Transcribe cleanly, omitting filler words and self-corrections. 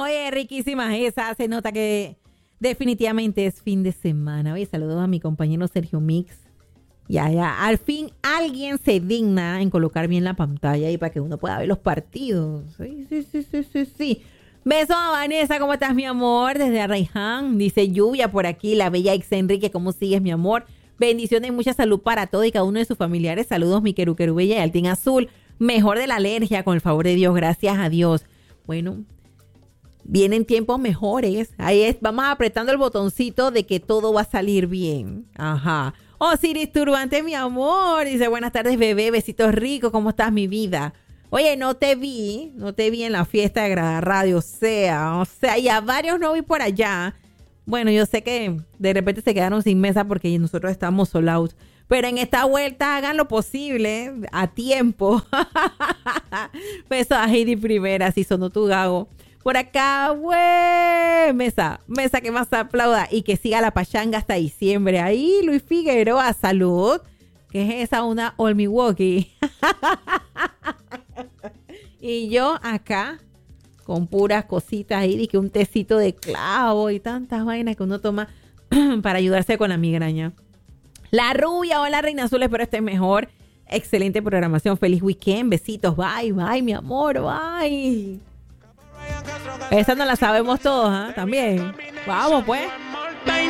Oye, riquísimas esas. Se nota que definitivamente es fin de semana. Oye, saludos a mi compañero Sergio Mix. Ya. Al fin alguien se digna en colocar bien la pantalla ahí para que uno pueda ver los partidos. Sí. Besos a Vanessa, ¿cómo estás, mi amor? Desde Arraiján. Dice lluvia por aquí, la bella Ex Enrique, ¿cómo sigues, mi amor? Bendiciones y mucha salud para todo y cada uno de sus familiares. Saludos, mi queru bella y Altín Azul. Mejor de la alergia, con el favor de Dios, gracias a Dios. Bueno, vienen tiempos mejores. Ahí es, vamos apretando el botoncito de que todo va a salir bien. Ajá. Osiris Turbante, mi amor. Dice, buenas tardes, bebé. Besitos ricos. ¿Cómo estás, mi vida? Oye, no te vi en la fiesta de Grada Radio. O sea, y a varios no vi por allá. Bueno, yo sé que de repente se quedaron sin mesa porque nosotros estamos sold out. Pero en esta vuelta hagan lo posible a tiempo. Besos a Heidi Primera, si sonó tu gago. Por acá, güey. Mesa que más aplauda y que siga la pachanga hasta diciembre. Ahí, Luis Figueroa, salud. ¿Qué es esa? Una All Milwaukee. Y yo acá con puras cositas ahí, y que un tecito de clavo y tantas vainas que uno toma para ayudarse con la migraña. La rubia, hola Reina Azul, espero estés mejor. Excelente programación, feliz weekend, besitos, bye, mi amor, bye. Esa no la sabemos todos, ¿eh? También. Vamos, pues.